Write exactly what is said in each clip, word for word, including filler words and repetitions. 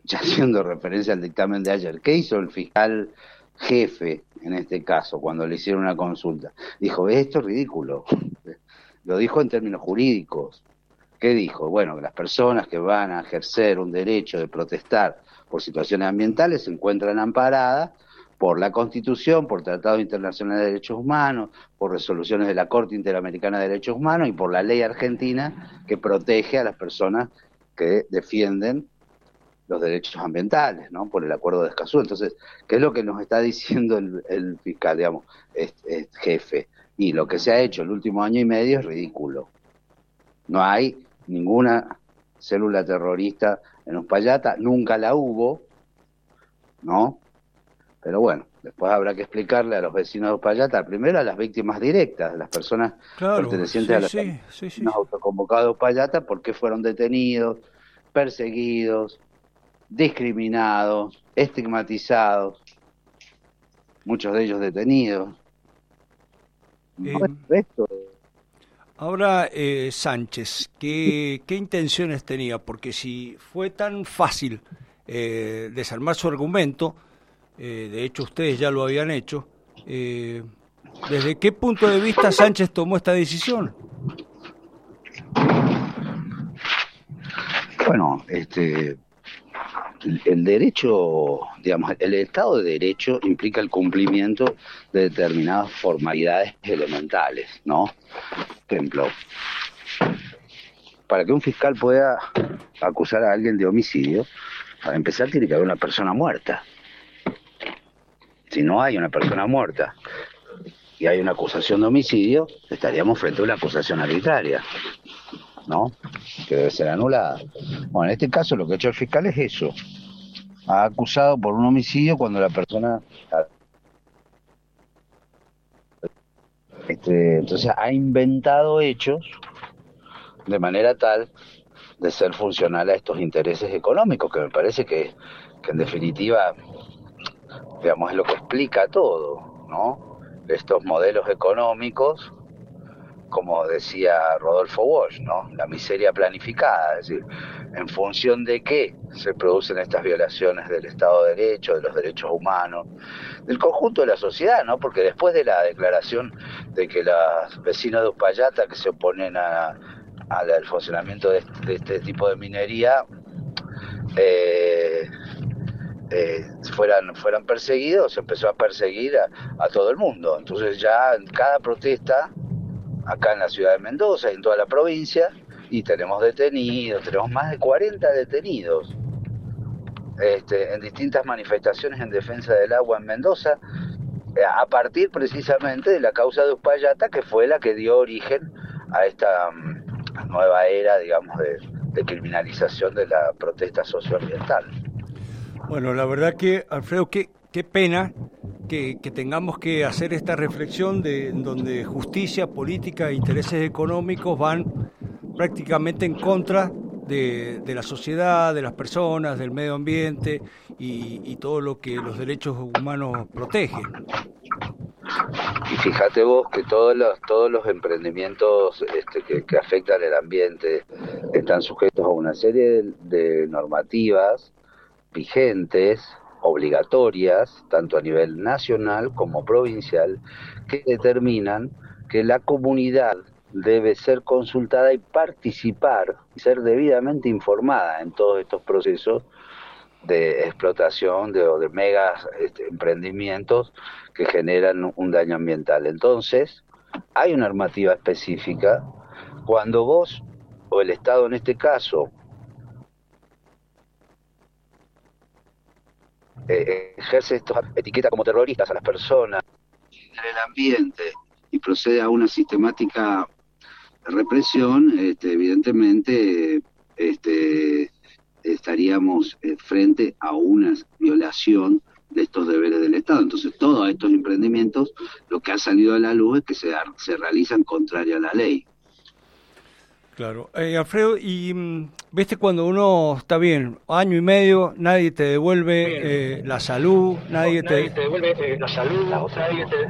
ya haciendo referencia al dictamen de ayer, ¿qué hizo el fiscal jefe en este caso cuando le hicieron una consulta? Dijo, esto es ridículo. Lo dijo en términos jurídicos. ¿Qué dijo? Bueno, que las personas que van a ejercer un derecho de protestar por situaciones ambientales se encuentran amparadas por la Constitución, por tratados internacionales de derechos humanos, por resoluciones de la Corte Interamericana de Derechos Humanos y por la ley argentina que protege a las personas que defienden los derechos ambientales, ¿no? Por el acuerdo de Escazú. Entonces, ¿qué es lo que nos está diciendo el, el fiscal, digamos, es, es jefe? Y lo que se ha hecho el último año y medio es ridículo. No hay ninguna célula terrorista en Uspallata, nunca la hubo, ¿no? Pero bueno, después habrá que explicarle a los vecinos de Uspallata, primero a las víctimas directas, a las personas Claro, pertenecientes a sí, las sí, sí, sí. autoconvocadas de Uspallata, por qué fueron detenidos, perseguidos, discriminados, estigmatizados, muchos de ellos detenidos. No Eh, es esto. ahora, eh, Sánchez, ¿qué, ¿qué intenciones tenía? Porque si fue tan fácil eh, desarmar su argumento, eh, de hecho ustedes ya lo habían hecho, eh, ¿desde qué punto de vista Sánchez tomó esta decisión? Bueno, este, el derecho, digamos, el Estado de Derecho implica el cumplimiento de determinadas formalidades elementales, ¿no? Por ejemplo, para que un fiscal pueda acusar a alguien de homicidio, para empezar tiene que haber una persona muerta. Si no hay una persona muerta y hay una acusación de homicidio, estaríamos frente a una acusación arbitraria, ¿no? Que debe ser anulada. Bueno, en este caso lo que ha hecho el fiscal es eso. Ha acusado por un homicidio cuando la persona... Este, entonces ha inventado hechos de manera tal de ser funcional a estos intereses económicos, que me parece que, que en definitiva, digamos, es lo que explica todo, ¿no? Estos modelos económicos, como decía Rodolfo Walsh, ¿no? La miseria planificada, es decir, en función de qué se producen estas violaciones del Estado de Derecho, de los derechos humanos, del conjunto de la sociedad, ¿no? Porque después de la declaración de que los vecinos de Uspallata que se oponen a, al funcionamiento de, de este tipo de minería eh, eh, fueran, fueran perseguidos, se empezó a perseguir a, a todo el mundo. Entonces ya en cada protesta, acá en la ciudad de Mendoza y en toda la provincia, y tenemos detenidos, tenemos más de cuarenta detenidos este, en distintas manifestaciones en defensa del agua en Mendoza, a partir precisamente de la causa de Uspallata, que fue la que dio origen a esta um, nueva era, digamos, de, de criminalización de la protesta socioambiental. Bueno, la verdad que, Alfredo, qué, qué pena que, que tengamos que hacer esta reflexión de en donde justicia, política e intereses económicos van prácticamente en contra de, de la sociedad, de las personas, del medio ambiente y, y todo lo que los derechos humanos protegen. Y fíjate vos que todos los, todos los emprendimientos este, que, que afectan el ambiente están sujetos a una serie de, de normativas vigentes, obligatorias, tanto a nivel nacional como provincial, que determinan que la comunidad debe ser consultada y participar, y ser debidamente informada en todos estos procesos de explotación de, o de megas este, emprendimientos que generan un daño ambiental. Entonces, hay una normativa específica. Cuando vos, o el Estado en este caso, eh, ejerce estos etiqueta como terroristas a las personas en el ambiente y procede a una sistemática represión, este, evidentemente este, estaríamos eh, frente a una violación de estos deberes del Estado. Entonces, todos estos emprendimientos, lo que ha salido a la luz es que se, se realizan contrario a la ley. Claro. Eh, Alfredo, y mm, viste cuando uno está bien, año y medio, nadie te devuelve eh, la salud, nadie Nadie te... te devuelve eh, la salud, nadie te...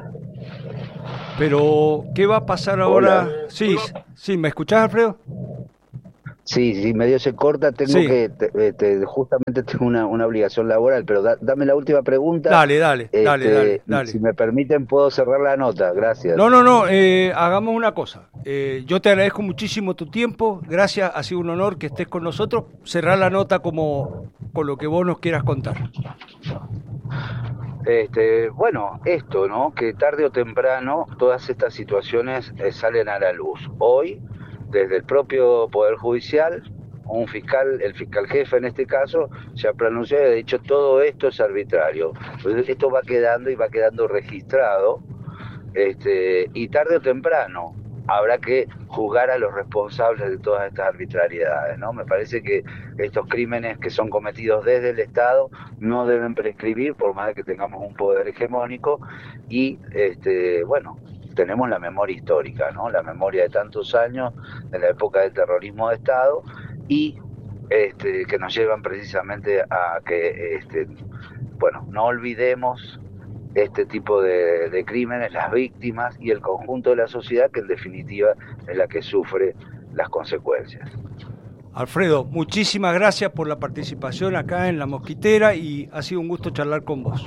Pero, ¿qué va a pasar Hola. ahora? Sí, sí, ¿me escuchás, Alfredo? Sí, sí, medio se corta, tengo Sí, que, te- eh, te- justamente tengo una, una obligación laboral, pero da- dame la última pregunta, dale, dale, dale, este, dale, y dale. si me permiten puedo cerrar la nota, No, gracias. no, no, eh, hagamos una cosa. Eh, yo te agradezco muchísimo tu tiempo, gracias, ha sido un honor que estés con nosotros. Cerrar la nota como con lo que vos nos quieras contar. Este, bueno, esto, ¿no? Que tarde o temprano todas estas situaciones eh, salen a la luz. Hoy, desde el propio Poder Judicial, un fiscal, el fiscal jefe en este caso, se ha pronunciado y ha dicho todo esto es arbitrario. Entonces, esto va quedando y va quedando registrado, este, y tarde o temprano habrá que juzgar a los responsables de todas estas arbitrariedades, ¿no? Me parece que estos crímenes que son cometidos desde el Estado no deben prescribir por más de que tengamos un poder hegemónico y, este, bueno, tenemos la memoria histórica, ¿no? La memoria de tantos años de la época del terrorismo de Estado y este, que nos llevan precisamente a que, este, bueno, no olvidemos este tipo de, de crímenes, las víctimas y el conjunto de la sociedad que en definitiva es la que sufre las consecuencias. Alfredo, muchísimas gracias por la participación acá en La Mosquitera y ha sido un gusto charlar con vos.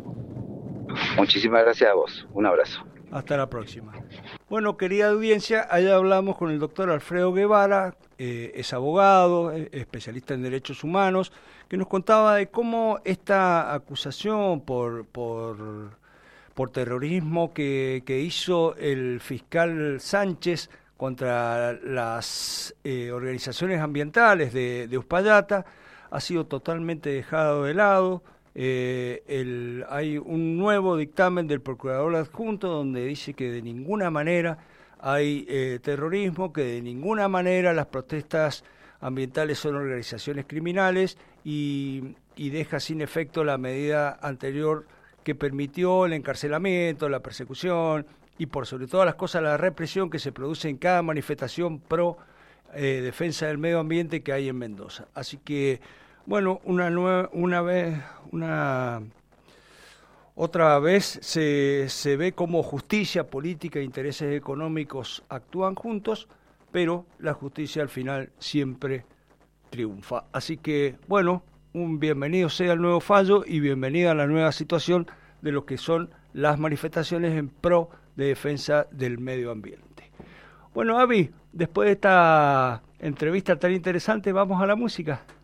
Muchísimas gracias a vos. Un abrazo. Hasta la próxima. Bueno, querida audiencia, allá hablamos con el doctor Alfredo Guevara, eh, es abogado, eh, especialista en derechos humanos, que nos contaba de cómo esta acusación por, por, por terrorismo que, que hizo el fiscal Sánchez contra las eh, organizaciones ambientales de, de Uspallata ha sido totalmente dejado de lado. Eh, el, hay un nuevo dictamen del procurador adjunto donde dice que de ninguna manera hay eh, terrorismo, que de ninguna manera las protestas ambientales son organizaciones criminales y, y deja sin efecto la medida anterior que permitió el encarcelamiento, la persecución y por sobre todas las cosas la represión que se produce en cada manifestación pro eh, defensa del medio ambiente que hay en Mendoza. Así que bueno, una nueva, una vez, una otra vez se, se ve como justicia, política e intereses económicos actúan juntos, pero la justicia al final siempre triunfa. Así que, bueno, un bienvenido sea el nuevo fallo y bienvenida a la nueva situación de lo que son las manifestaciones en pro de defensa del medio ambiente. Bueno, Avi, después de esta entrevista tan interesante, vamos a la música.